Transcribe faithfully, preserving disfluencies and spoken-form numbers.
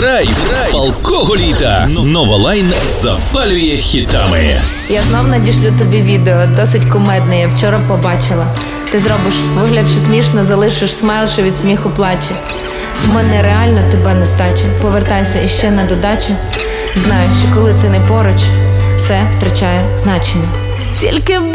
Драйв, драйв, палкого літа. Новолайн запалює хітами. Я знов надішлю тобі відео, досить кумедне, я вчора побачила. Ти зробиш вигляд, що смішно, залишиш смайл, що від сміху плаче. В мене реально тебе нестача, повертайся іще на додачу. Знаю, що коли ти не поруч, все втрачає значення. Тільки